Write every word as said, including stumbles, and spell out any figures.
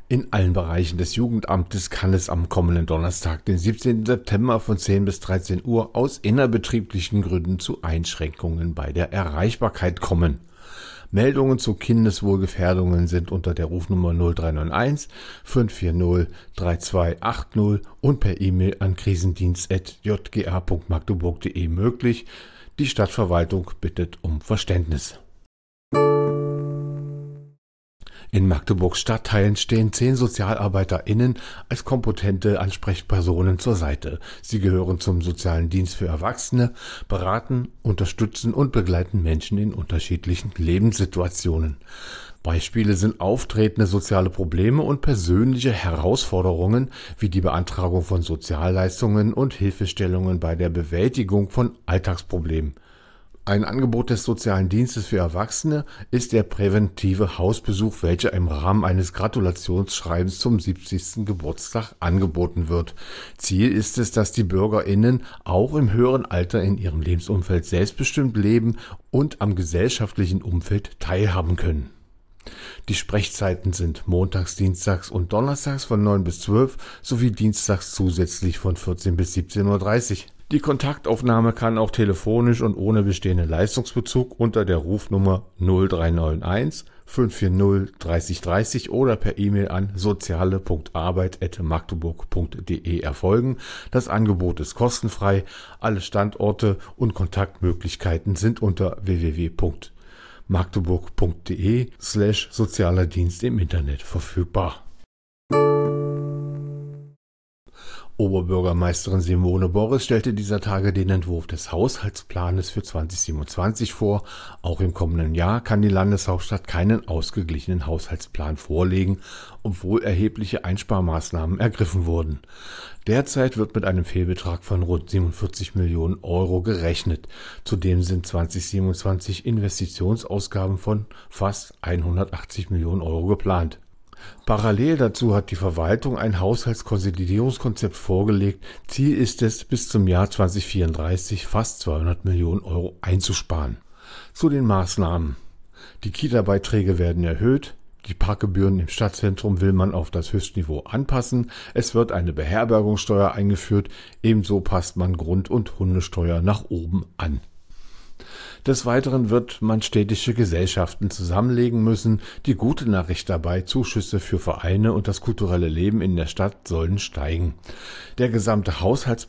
In allen Bereichen des Jugendamtes kann es am kommenden Donnerstag, den siebzehnten September von zehn bis dreizehn Uhr aus innerbetrieblichen Gründen zu Einschränkungen bei der Erreichbarkeit kommen. Meldungen zu Kindeswohlgefährdungen sind unter der Rufnummer null drei neun eins fünf vier null drei zwei acht null und per E-Mail an krisendienst at j g a punkt magdeburg punkt de möglich. Die Stadtverwaltung bittet um Verständnis. In Magdeburgs Stadtteilen stehen zehn SozialarbeiterInnen als kompetente Ansprechpersonen zur Seite. Sie gehören zum Sozialen Dienst für Erwachsene, beraten, unterstützen und begleiten Menschen in unterschiedlichen Lebenssituationen. Beispiele sind auftretende soziale Probleme und persönliche Herausforderungen wie die Beantragung von Sozialleistungen und Hilfestellungen bei der Bewältigung von Alltagsproblemen. Ein Angebot des Sozialen Dienstes für Erwachsene ist der präventive Hausbesuch, welcher im Rahmen eines Gratulationsschreibens zum siebzigsten Geburtstag angeboten wird. Ziel ist es, dass die BürgerInnen auch im höheren Alter in ihrem Lebensumfeld selbstbestimmt leben und am gesellschaftlichen Umfeld teilhaben können. Die Sprechzeiten sind montags, dienstags und donnerstags von neun bis zwölf sowie dienstags zusätzlich von vierzehn bis siebzehn Uhr dreißig. Die Kontaktaufnahme kann auch telefonisch und ohne bestehenden Leistungsbezug unter der Rufnummer null drei neun eins fünf vier null dreißig dreißig oder per E-Mail an soziale punkt arbeit at magdeburg punkt de erfolgen. Das Angebot ist kostenfrei. Alle Standorte und Kontaktmöglichkeiten sind unter w w w punkt magdeburg punkt de slash sozialer Dienst im Internet verfügbar. Oberbürgermeisterin Simone Boris stellte dieser Tage den Entwurf des Haushaltsplanes für zwanzig siebenundzwanzig vor. Auch im kommenden Jahr kann die Landeshauptstadt keinen ausgeglichenen Haushaltsplan vorlegen, obwohl erhebliche Einsparmaßnahmen ergriffen wurden. Derzeit wird mit einem Fehlbetrag von rund siebenundvierzig Millionen Euro gerechnet. Zudem sind zwanzig siebenundzwanzig Investitionsausgaben von fast hundertachtzig Millionen Euro geplant. Parallel dazu hat die Verwaltung ein Haushaltskonsolidierungskonzept vorgelegt. Ziel ist es, bis zum Jahr zwanzig vierunddreißig fast zweihundert Millionen Euro einzusparen. Zu den Maßnahmen. Die Kita-Beiträge werden erhöht. Die Parkgebühren im Stadtzentrum will man auf das Höchstniveau anpassen. Es wird eine Beherbergungssteuer eingeführt. Ebenso passt man Grund- und Hundesteuer nach oben an. Des Weiteren wird man städtische Gesellschaften zusammenlegen müssen. Die gute Nachricht dabei: Zuschüsse für Vereine und das kulturelle Leben in der Stadt sollen steigen. Der gesamte Haushaltsplan